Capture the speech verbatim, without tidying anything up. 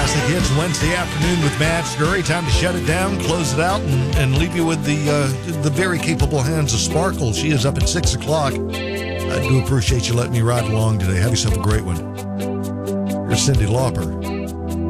Classic Hits Wednesday afternoon with Matt Scurry. Time to shut it down, close it out, and, and leave you with the uh, the very capable hands of Sparkle. She is up at six o'clock. I do appreciate you letting me ride along today. Have yourself a great one. Here's Cyndi Lauper.